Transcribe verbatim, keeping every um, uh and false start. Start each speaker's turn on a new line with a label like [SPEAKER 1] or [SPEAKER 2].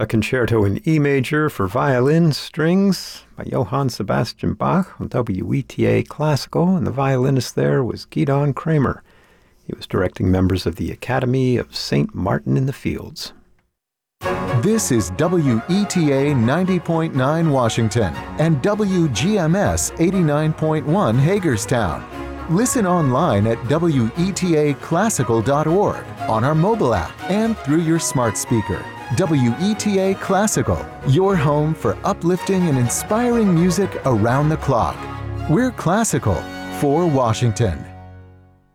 [SPEAKER 1] a concerto in E major for violin strings by Johann Sebastian Bach on W E T A Classical, and the violinist there was Gidon Kramer. He was directing members of the Academy of Saint Martin in the Fields.
[SPEAKER 2] This is W E T A ninety point nine Washington and W G M S eighty-nine point one Hagerstown. Listen online at W E T A classical dot org, on our mobile app, and through your smart speaker. W E T A Classical, your home for uplifting and inspiring music around the clock. We're classical for Washington.